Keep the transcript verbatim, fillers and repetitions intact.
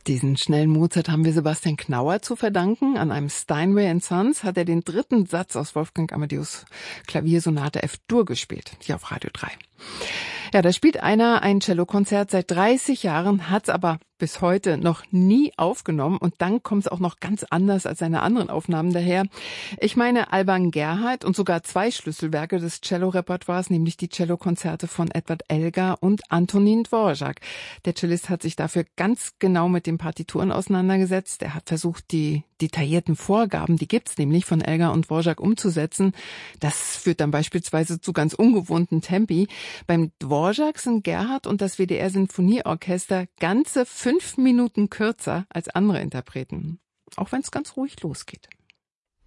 Diesen schnellen Mozart haben wir Sebastian Knauer zu verdanken. An einem Steinway and Sons hat er den dritten Satz aus Wolfgang Amadeus Klaviersonate F-Dur gespielt, hier auf Radio drei. Ja, da spielt einer ein Cellokonzert seit dreißig Jahren, hat's aber bis heute noch nie aufgenommen und dann kommt es auch noch ganz anders als seine anderen Aufnahmen daher. Ich meine Alban Gerhardt und sogar zwei Schlüsselwerke des Cello-Repertoires, nämlich die Cellokonzerte von Edward Elgar und Antonin Dvorak. Der Cellist hat sich dafür ganz genau mit den Partituren auseinandergesetzt. Er hat versucht, die detaillierten Vorgaben, die gibt's nämlich von Elgar und Dvorak, umzusetzen. Das führt dann beispielsweise zu ganz ungewohnten Tempi. Beim Dvorak sind Gerhardt und das W D R-Sinfonieorchester ganze fünf Minuten kürzer als andere Interpreten. Auch wenn es ganz ruhig losgeht.